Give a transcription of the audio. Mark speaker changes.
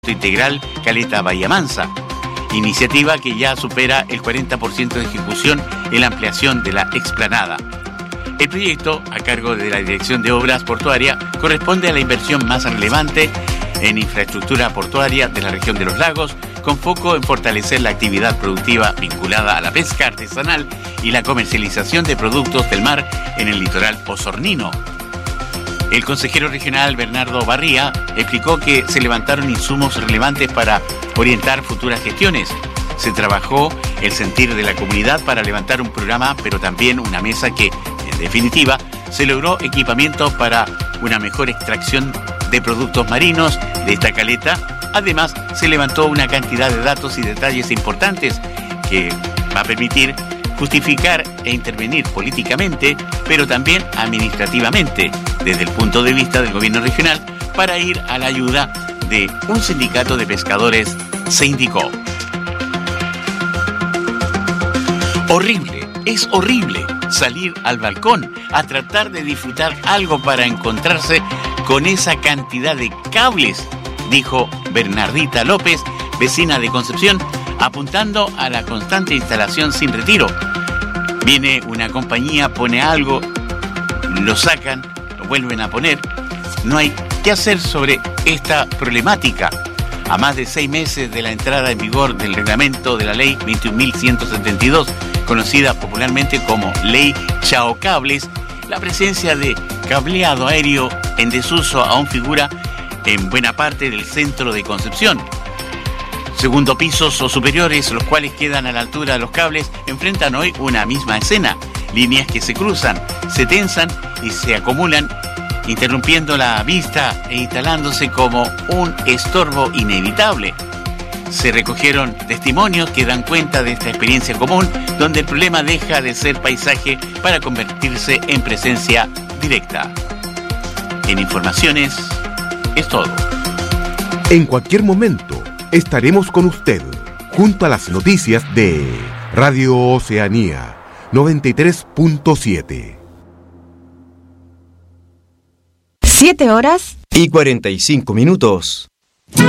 Speaker 1: integral Caleta Bahía Mansa, iniciativa que ya supera el 40% de ejecución en la ampliación de la explanada. El proyecto, a cargo de la Dirección de Obras Portuarias, corresponde a la inversión más relevante en infraestructura portuaria de la región de los lagos, con foco en fortalecer la actividad productiva vinculada a la pesca artesanal y la comercialización de productos del mar en el litoral osornino. El consejero regional Bernardo Barría explicó que se levantaron insumos relevantes para orientar futuras gestiones. Se trabajó el sentir de la comunidad para levantar un programa, pero también una mesa que, en definitiva, se logró equipamiento para una mejor extracción de productos marinos de esta caleta. Además, se levantó una cantidad de datos y detalles importantes que va a permitir justificar e intervenir políticamente, pero también administrativamente, desde el punto de vista del gobierno regional, para ir a la ayuda de un sindicato de pescadores, se indicó. Horrible, es horrible salir al balcón a tratar de disfrutar algo para encontrarse con esa cantidad de cables, dijo Bernardita López, vecina de Concepción, apuntando a la constante instalación sin retiro. Viene una compañía, pone algo, lo sacan, lo vuelven a poner. No hay qué hacer sobre esta problemática. A más de 6 meses de la entrada en vigor del reglamento de la ley 21.172, conocida popularmente como Ley Chao Cables, la presencia de cableado aéreo en desuso aún figura en buena parte del centro de Concepción. Segundo pisos o superiores, los cuales quedan a la altura de los cables, enfrentan hoy una misma escena. Líneas que se cruzan, se tensan y se acumulan, interrumpiendo la vista e instalándose como un estorbo inevitable. Se recogieron testimonios que dan cuenta de esta experiencia común, donde el problema deja de ser paisaje para convertirse en presencia directa. En Informaciones es todo.
Speaker 2: En cualquier momento estaremos con usted, junto a las noticias de Radio Oceanía 93.7.
Speaker 3: 7 horas
Speaker 4: y 45 minutos.